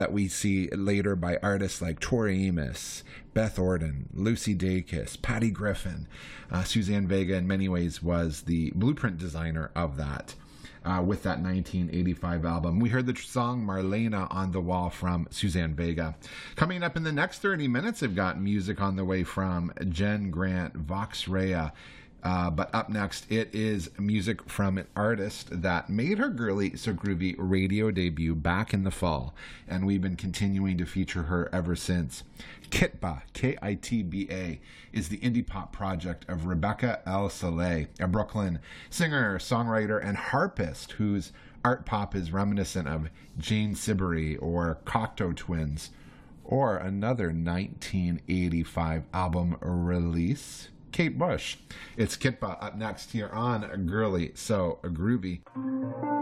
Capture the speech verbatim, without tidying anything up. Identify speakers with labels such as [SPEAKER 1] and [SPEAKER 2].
[SPEAKER 1] that we see later by artists like Tori Amos, Beth Orton, Lucy Dacus, Patty Griffin. Uh, Suzanne Vega, in many ways, was the blueprint designer of that. Uh, with that nineteen eighty-five album. We heard the tr- song Marlena on the Wall from Suzanne Vega. Coming up in the next thirty minutes, I've got music on the way from Jen Grant, Vox Rea. Uh, but up next, it is music from an artist that made her Girly So Groovy radio debut back in the fall, and we've been continuing to feature her ever since. Kitba, K I T B A, is the indie pop project of Rebecca El Saleh, a Brooklyn singer, songwriter, and harpist whose art pop is reminiscent of Jane Siberry or Cocteau Twins, or another nineteen eighty-five album release, Kate Bush. It's Kitba up next here on Girly So Groovy.